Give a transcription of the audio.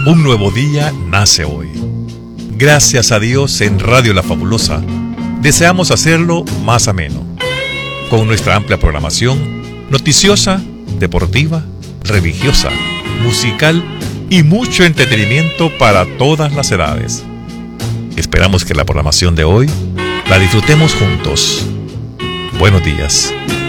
Un nuevo día nace hoy. Gracias a Dios en Radio La Fabulosa, deseamos hacerlo más ameno, con nuestra amplia programación noticiosa, deportiva, religiosa, musical y mucho entretenimiento para todas las edades. Esperamos que la programación de hoy la disfrutemos juntos. Buenos días.